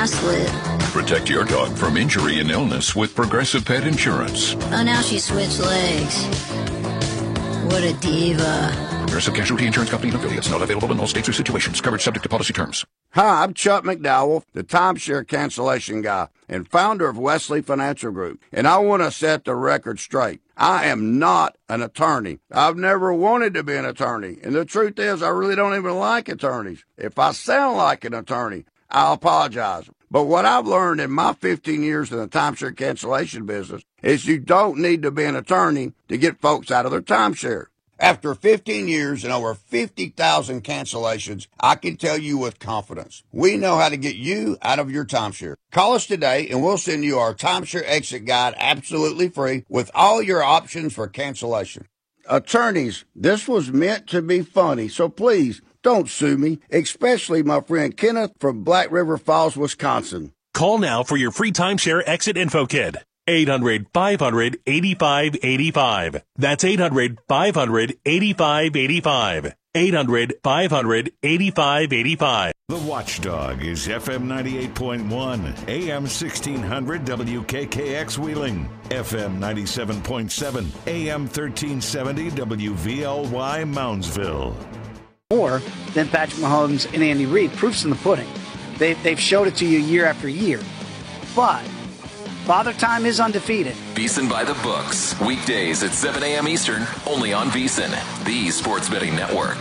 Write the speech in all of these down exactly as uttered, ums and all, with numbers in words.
I slid. Protect your dog from injury and illness with Progressive Pet Insurance. Oh, now she switched legs. What a diva. Progressive Casualty Insurance Company and affiliates. Not available in all states or situations. Coverage subject to policy terms. Hi, I'm Chuck McDowell, the timeshare cancellation guy and founder of Wesley Financial Group. And I want to set the record straight. I am not an attorney. I've never wanted to be an attorney. And the truth is, I really don't even like attorneys. If I sound like an attorney, I apologize. But what I've learned in my fifteen years in the timeshare cancellation business is you don't need to be an attorney to get folks out of their timeshare. After fifteen years and over fifty thousand cancellations, I can tell you with confidence, we know how to get you out of your timeshare. Call us today and we'll send you our timeshare exit guide absolutely free with all your options for cancellation. Attorneys, this was meant to be funny, so please don't sue me, especially my friend Kenneth from Black River Falls, Wisconsin. Call now for your free timeshare exit info kit. eight hundred, five hundred, eighty-five eighty-five. That's eight hundred, five hundred, eighty-five eighty-five. eight hundred, five hundred, eighty-five eighty-five. The Watchdog is F M ninety-eight point one, A M sixteen hundred W K K X Wheeling, F M ninety-seven point seven, A M thirteen seventy W V L Y Moundsville. More than Patrick Mahomes and Andy Reid. Proof's in the pudding. They've, they've showed it to you year after year. But Father Time is undefeated. VEASAN by the books. Weekdays at seven a.m. Eastern, only on VEASAN, the sports betting network.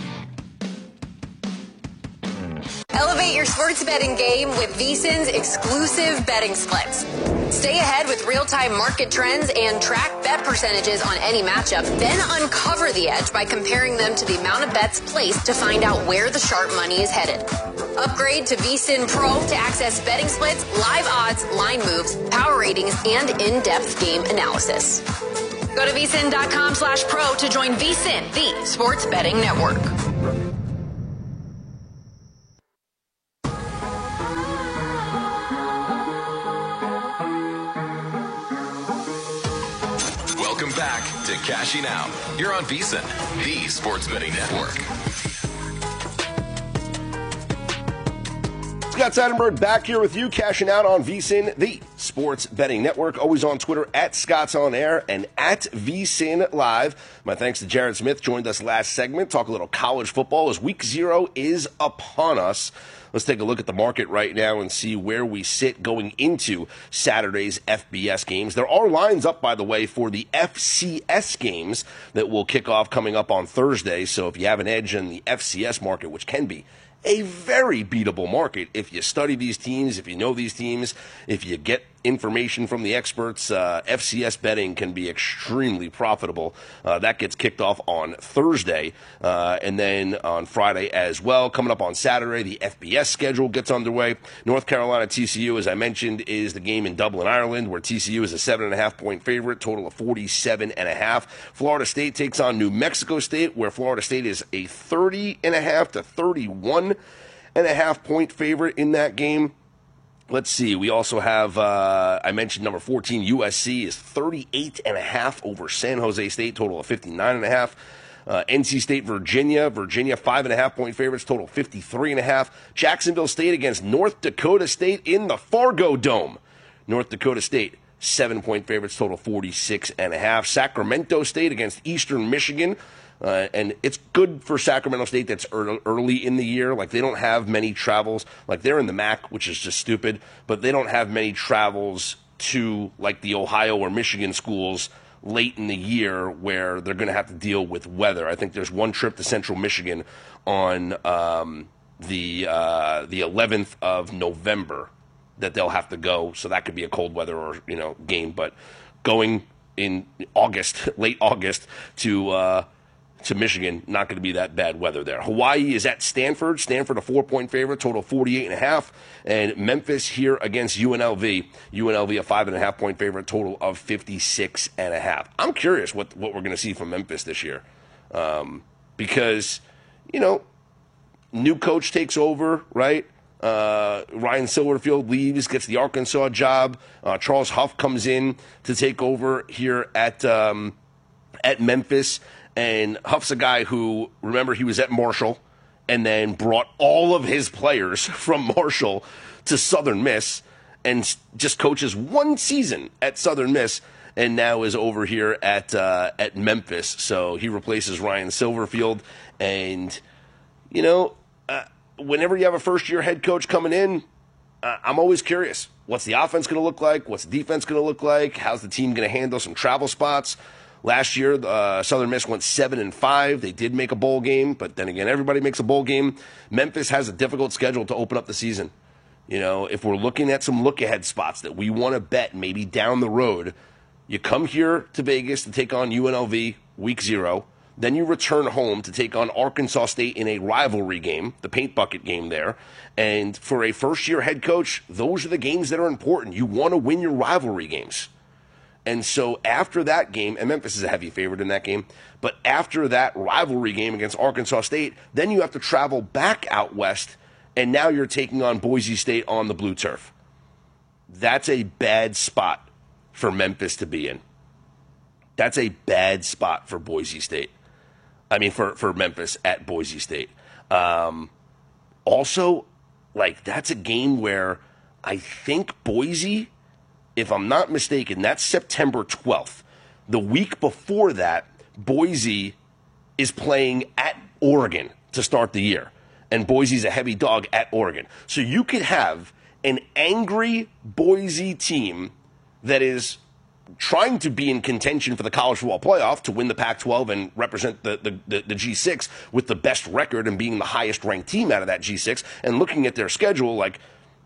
Elevate your sports betting game with VEASAN's exclusive betting splits. Stay ahead with real-time market trends and track bet percentages on any matchup. Then uncover the edge by comparing them to the amount of bets placed to find out where the sharp money is headed. Upgrade to VEASAN Pro to access betting splits, live odds, line moves, power ratings, and in-depth game analysis. Go to VEASAN.com slash pro to join VEASAN, the sports betting network. Welcome back to Cashing Out. You're on VEASAN, the sports betting network. Scott Seidenberg back here with you, cashing out on VEASAN, the sports betting network. Always on Twitter at Scott's On Air and at VEASAN Live. My thanks to Jared Smith, joined us last segment. Talk a little college football as week zero is upon us. Let's take a look at the market right now and see where we sit going into Saturday's F B S games. There are lines up, by the way, for the F C S games that will kick off coming up on Thursday. So if you have an edge in the F C S market, which can be a very beatable market if you study these teams, if you know these teams, if you get information from the experts, uh, F C S betting can be extremely profitable. Uh, that gets kicked off on Thursday uh, and then on Friday as well. Coming up on Saturday, the F B S schedule gets underway. North Carolina T C U, as I mentioned, is the game in Dublin, Ireland, where T C U is a seven and a half point favorite, total of forty-seven and a half. Florida State takes on New Mexico State, where Florida State is a thirty and a half to thirty-one and a half point favorite in that game. Let's see. We also have, uh, I mentioned number fourteen, U S C is thirty-eight and a half over San Jose State, total of fifty-nine and a half. Uh, N C State, Virginia, Virginia five and a half point favorites, total fifty-three and a half. Jacksonville State against North Dakota State in the Fargo Dome. North Dakota State, seven point favorites, total forty-six and a half. Sacramento State against Eastern Michigan. Uh, and it's good for Sacramento State that's early, early in the year. Like, they don't have many travels. Like, they're in the M A C, which is just stupid, but they don't have many travels to, like, the Ohio or Michigan schools late in the year where they're going to have to deal with weather. I think there's one trip to Central Michigan on um, the uh, the eleventh of November that they'll have to go, so that could be a cold weather or, you know, game. But going in August, late August, to uh, to Michigan, not going to be that bad weather there. Hawaii is at Stanford. Stanford a four-point favorite, total forty-eight and a half. And Memphis here against U N L V. U N L V a five and a half point favorite, total of fifty-six and a half. I'm curious what what we're going to see from Memphis this year, um, because you know, new coach takes over, right? Uh, Ryan Silverfield leaves, gets the Arkansas job. Uh, Charles Huff comes in to take over here at um, at Memphis. And Huff's a guy who, remember, he was at Marshall, and then brought all of his players from Marshall to Southern Miss and just coaches one season at Southern Miss and now is over here at uh, at Memphis. So he replaces Ryan Silverfield. And, you know, uh, whenever you have a first-year head coach coming in, uh, I'm always curious. What's the offense going to look like? What's the defense going to look like? How's the team going to handle some travel spots? Last year, uh, Southern Miss went seven and five. They did make a bowl game, but then again, everybody makes a bowl game. Memphis has a difficult schedule to open up the season. You know, if we're looking at some look-ahead spots that we want to bet maybe down the road, you come here to Vegas to take on U N L V week zero. Then you return home to take on Arkansas State in a rivalry game, the paint bucket game there. And for a first-year head coach, those are the games that are important. You want to win your rivalry games. And so after that game, and Memphis is a heavy favorite in that game, but after that rivalry game against Arkansas State, then you have to travel back out west, and now you're taking on Boise State on the blue turf. That's a bad spot for Memphis to be in. That's a bad spot for Boise State. I mean, for, for Memphis at Boise State. Um, also, like, that's a game where I think Boise, if I'm not mistaken, that's September twelfth. The week before that, Boise is playing at Oregon to start the year. And Boise's a heavy dog at Oregon. So you could have an angry Boise team that is trying to be in contention for the college football playoff to win the Pac twelve and represent the, the, the, the G six with the best record and being the highest ranked team out of that G six. And looking at their schedule, like,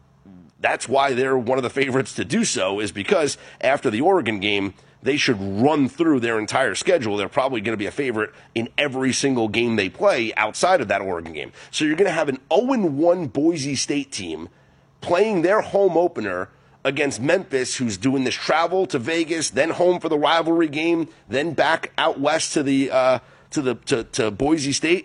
that's why they're one of the favorites to do so, is because after the Oregon game, they should run through their entire schedule. They're probably going to be a favorite in every single game they play outside of that Oregon game. So you're going to have an oh and one Boise State team playing their home opener against Memphis, who's doing this travel to Vegas, then home for the rivalry game, then back out west to the uh, to the to, to Boise State.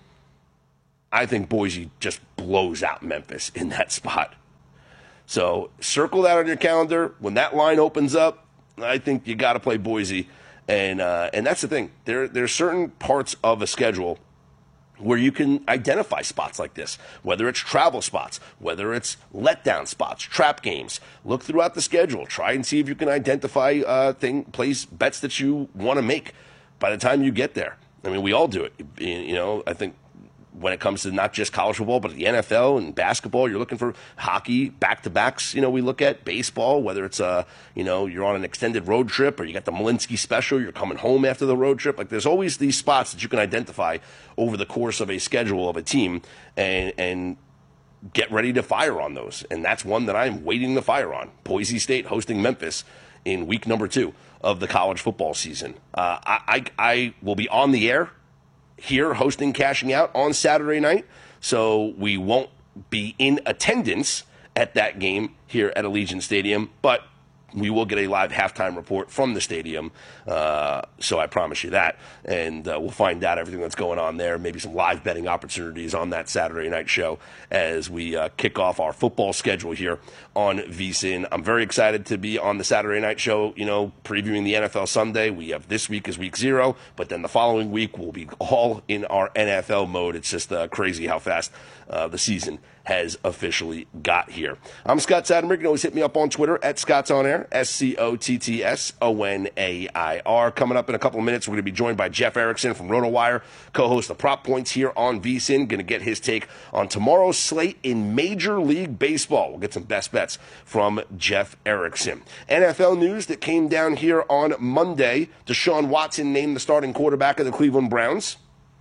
I think Boise just blows out Memphis in that spot. So circle that on your calendar. When that line opens up, I think you got to play Boise. And uh, and that's the thing. There There's certain parts of a schedule where you can identify spots like this, whether it's travel spots, whether it's letdown spots, trap games. Look throughout the schedule. Try and see if you can identify uh, thing, place bets that you want to make by the time you get there. I mean, we all do it. You know, I think when it comes to not just college football, but the N F L and basketball, you're looking for hockey, back-to-backs, you know, we look at baseball, whether it's, uh, you know, you're on an extended road trip or you got the Malinsky special, you're coming home after the road trip. Like, there's always these spots that you can identify over the course of a schedule of a team and, and get ready to fire on those. And that's one that I'm waiting to fire on. Boise State hosting Memphis in week number two of the college football season. Uh, I, I, I will be on the air here hosting Cashing Out on Saturday night, so we won't be in attendance at that game here at Allegiant Stadium, but we will get a live halftime report from the stadium, uh, so I promise you that, and uh, we'll find out everything that's going on there, maybe some live betting opportunities on that Saturday night show as we uh, kick off our football schedule here on VSiN. I'm very excited to be on the Saturday night show, you know, previewing the N F L Sunday. We have this week is week zero, but then the following week we'll be all in our N F L mode. It's just uh, crazy how fast uh, the season has officially got here. I'm Scott Sattermeyer. You can always hit me up on Twitter at Scott's On Air, S C O T T S O N A I R. Coming up in a couple of minutes, we're going to be joined by Jeff Erickson from RotoWire, co-host of Prop Points here on VSiN. Going to get his take on tomorrow's slate in Major League Baseball. We'll get some best bets from Jeff Erickson. N F L news that came down here on Monday. Deshaun Watson named the starting quarterback of the Cleveland Browns.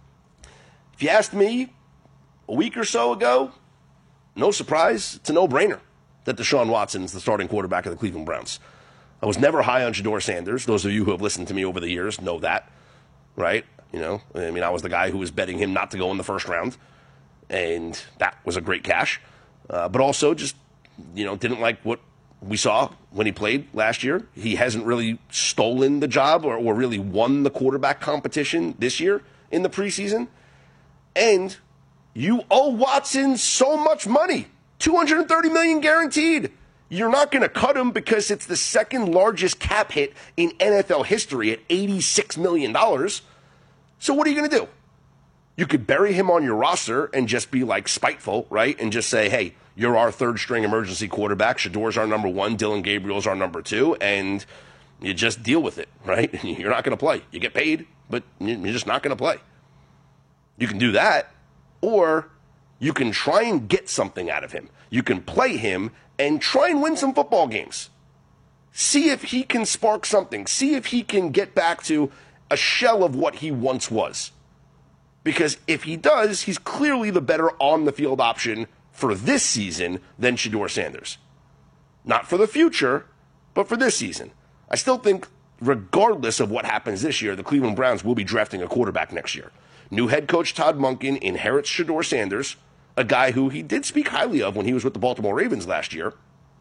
If you asked me a week or so ago, no surprise, it's a no-brainer that Deshaun Watson is the starting quarterback of the Cleveland Browns. I was never high on Jador Sanders. Those of you who have listened to me over the years know that, right? You know, I mean, I was the guy who was betting him not to go in the first round, and that was a great cash. Uh, but also just, you know, didn't like what we saw when he played last year. He hasn't really stolen the job or, or really won the quarterback competition this year in the preseason. And you owe Watson so much money, two hundred thirty million dollars guaranteed. You're not going to cut him because it's the second largest cap hit in N F L history at eighty-six million dollars. So what are you going to do? You could bury him on your roster and just be like spiteful, right? And just say, hey, you're our third string emergency quarterback. Shador's our number one. Dylan Gabriel's our number two. And you just deal with it, right? You're not going to play. You get paid, but you're just not going to play. You can do that, or you can try and get something out of him. You can play him and try and win some football games. See if he can spark something. See if he can get back to a shell of what he once was. Because if he does, he's clearly the better on-the-field option for this season than Shedeur Sanders. Not for the future, but for this season. I still think, regardless of what happens this year, the Cleveland Browns will be drafting a quarterback next year. New head coach Todd Monken inherits Shedeur Sanders, a guy who he did speak highly of when he was with the Baltimore Ravens last year.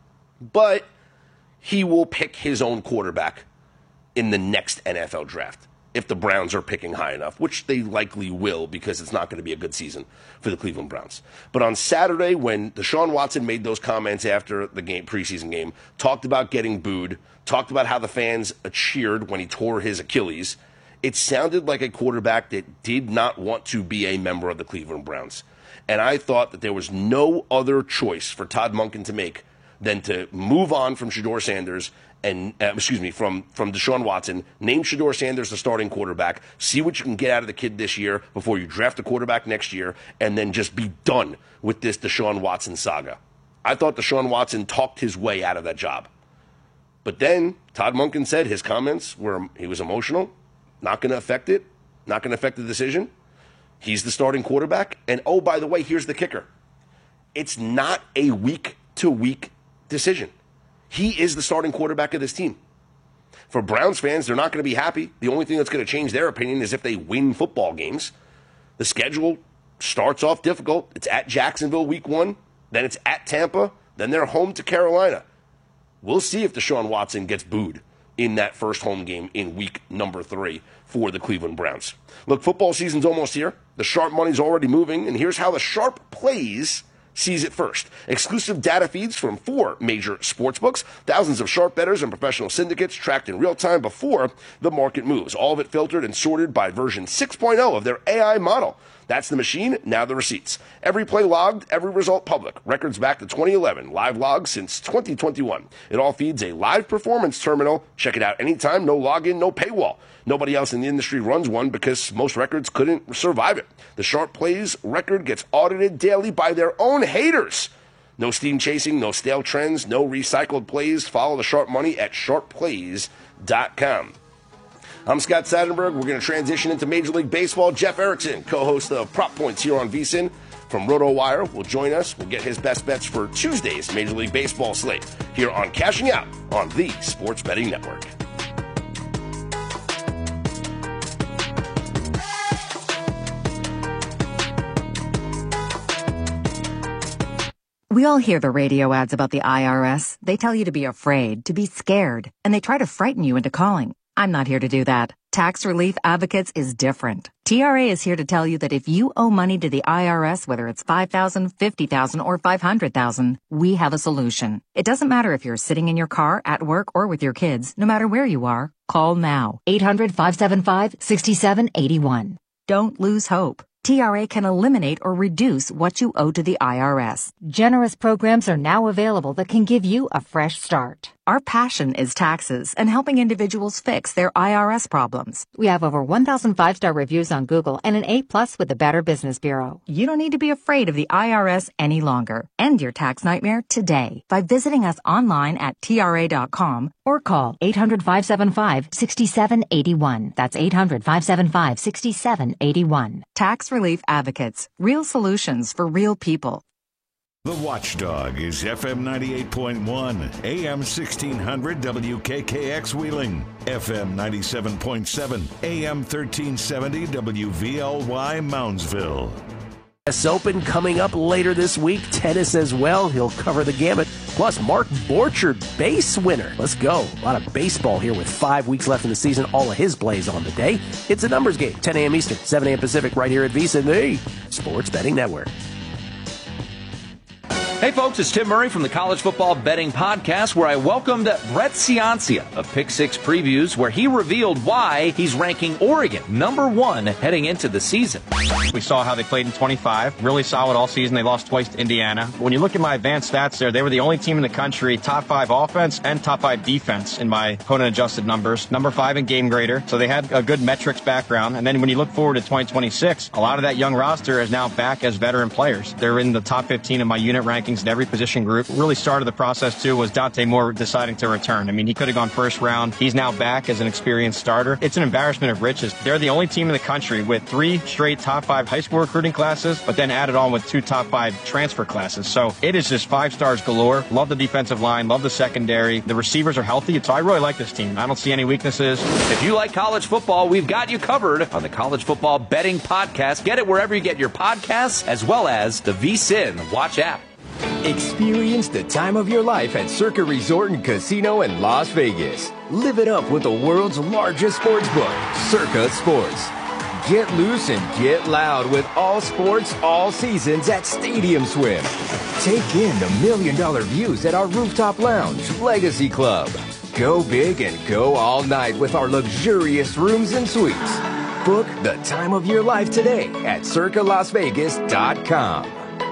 But he will pick his own quarterback in the next N F L draft if the Browns are picking high enough, which they likely will because it's not going to be a good season for the Cleveland Browns. But on Saturday, when Deshaun Watson made those comments after the game, preseason game, talked about getting booed, talked about how the fans cheered when he tore his Achilles, it sounded like a quarterback that did not want to be a member of the Cleveland Browns. And I thought that there was no other choice for Todd Monken to make than to move on from Shedeur Sanders and, uh, excuse me, from, from Deshaun Watson, name Shedeur Sanders the starting quarterback, see what you can get out of the kid this year before you draft a quarterback next year, and then just be done with this Deshaun Watson saga. I thought Deshaun Watson talked his way out of that job. But then Todd Monken said his comments were, he was emotional, not going to affect it, not going to affect the decision. He's the starting quarterback. And oh, by the way, here's the kicker. It's not a week-to-week decision. He is the starting quarterback of this team. For Browns fans, they're not going to be happy. The only thing that's going to change their opinion is if they win football games. The schedule starts off difficult. It's at Jacksonville week one. Then it's at Tampa. Then they're home to Carolina. We'll see if Deshaun Watson gets booed in that first home game in week number three for the Cleveland Browns. Look, football season's almost here. The sharp money's already moving, and here's how the sharp plays sees it first. Exclusive data feeds from four major sports books, thousands of sharp bettors and professional syndicates tracked in real time before the market moves. All of it filtered and sorted by version six point oh of their A I model. That's the machine, now the receipts. Every play logged, every result public. Records back to twenty eleven, live logs since twenty twenty-one. It all feeds a live performance terminal. Check it out anytime, no login, no paywall. Nobody else in the industry runs one because most records couldn't survive it. The Sharp Plays record gets audited daily by their own haters. No steam chasing, no stale trends, no recycled plays. Follow the Sharp Money at sharp plays dot com. I'm Scott Seidenberg. We're going to transition into Major League Baseball. Jeff Erickson, co-host of Prop Points here on VSiN from RotoWire, will join us. We'll get his best bets for Tuesday's Major League Baseball slate here on Cashing Out on the Sports Betting Network. We all hear the radio ads about the I R S. They tell you to be afraid, to be scared, and they try to frighten you into calling. I'm not here to do that. Tax Relief Advocates is different. T R A is here to tell you that if you owe money to the I R S, whether it's five thousand dollars, fifty thousand dollars, or five hundred thousand dollars, we have a solution. It doesn't matter if you're sitting in your car, at work, or with your kids. No matter where you are, call now. eight hundred, five seven five, six seven eight one. Don't lose hope. T R A can eliminate or reduce what you owe to the I R S. Generous programs are now available that can give you a fresh start. Our passion is taxes and helping individuals fix their I R S problems. We have over one thousand five-star reviews on Google and an A plus with the Better Business Bureau. You don't need to be afraid of the I R S any longer. End your tax nightmare today by visiting us online at T R A dot com or call eight hundred, five seven five, six seven eight one. That's eight hundred, five seven five, six seven eight one. Tax Relief Advocates. Real solutions for real people. The Watchdog is F M ninety-eight point one, A M sixteen hundred W K K X Wheeling, F M ninety-seven point seven, A M thirteen seventy W V L Y Moundsville. U S Open coming up later this week. Tennis as well. He'll cover the gamut. Plus, Mark Borchard, base winner. Let's go. A lot of baseball here with five weeks left in the season. All of his plays on the day. It's a numbers game. ten a.m. Eastern, seven a.m. Pacific, right here at VSiN, the Sports Betting Network. Hey folks, it's Tim Murray from the College Football Betting Podcast, where I welcomed Brett Ciancia of Pick Six Previews, where he revealed why he's ranking Oregon number one heading into the season. We saw how they played in twenty-five, really solid all season. They lost twice to Indiana. When you look at my advanced stats there, they were the only team in the country, top five offense and top five defense in my opponent-adjusted numbers, number five in game grader. So they had a good metrics background. And then when you look forward to twenty twenty-six, a lot of that young roster is now back as veteran players. They're in the top fifteen in my unit rankings in every position group. Really started the process, too, was Dante Moore deciding to return. I mean, he could have gone first round. He's now back as an experienced starter. It's an embarrassment of riches. They're the only team in the country with three straight top five high school recruiting classes, but then added on with two top five transfer classes. So it is just five stars galore. Love the defensive line, love the secondary. The receivers are healthy, so I really like this team. I don't see any weaknesses. If you like college football, we've got you covered on the College Football Betting Podcast. Get it wherever you get your podcasts, as well as the VSiN Watch app. Experience the time of your life at Circa Resort and Casino in Las Vegas. Live it up with the world's largest sports book, Circa Sports. Get loose and get loud with all sports, all seasons at Stadium Swim. Take in the million dollar views at our rooftop lounge, Legacy Club. Go big and go all night with our luxurious rooms and suites. Book the time of your life today at circa las vegas dot com.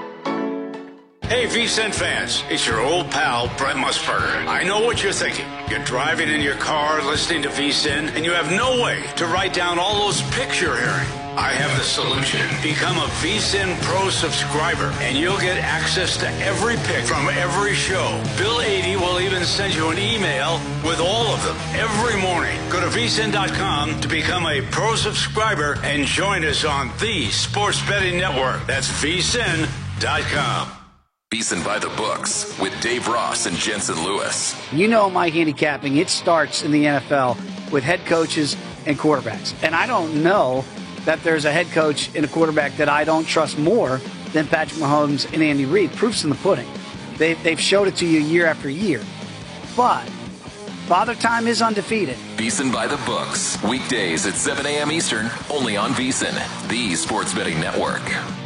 Hey, VSiN fans, it's your old pal, Brent Musburger. I know what you're thinking. You're driving in your car, listening to VSiN, and you have no way to write down all those picks you're hearing. I have the solution. Become a VSiN Pro subscriber, and you'll get access to every pick from every show. Bill eighty will even send you an email with all of them every morning. Go to V S I N dot com to become a Pro subscriber and join us on the Sports Betting Network. That's V S I N dot com. VSiN by the books with Dave Ross and Jensen Lewis. You know my handicapping, it starts in the N F L with head coaches and quarterbacks. And I don't know that there's a head coach and a quarterback that I don't trust more than Patrick Mahomes and Andy Reid. Proof's in the pudding. They, they've showed it to you year after year. But Father Time is undefeated. VSiN by the books. Weekdays at seven a.m. Eastern, only on VSiN, the Sports Betting Network.